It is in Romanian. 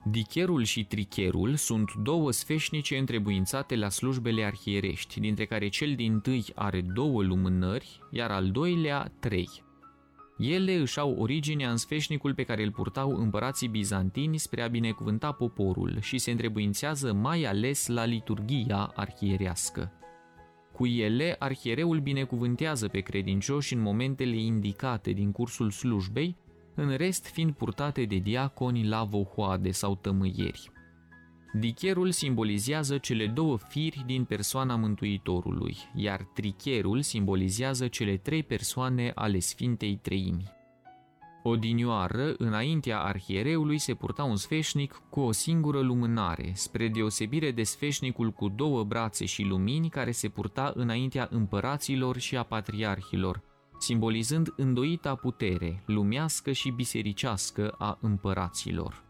Dicherul și tricherul sunt două sfeșnice întrebuințate la slujbele arhierești, dintre care cel dintâi are 2 lumânări, iar al doilea 3. Ele își au originea în sfeșnicul pe care îl purtau împărații bizantini spre a binecuvânta poporul și se întrebuințează mai ales la liturghia arhierească. Cu ele, arhiereul binecuvântează pe credincioși în momentele indicate din cursul slujbei, în rest fiind purtate de diaconi la vohoade sau tămâieri. Dicherul simbolizează cele 2 firi din persoana Mântuitorului, iar tricherul simbolizează cele 3 persoane ale Sfintei Treimi. Odinioară, înaintea arhiereului se purta un sfeșnic cu o singură lumânare, spre deosebire de sfeșnicul cu 2 brațe și lumini care se purta înaintea împăraților și a patriarhilor, simbolizând îndoita putere, lumească și bisericească a împăraților.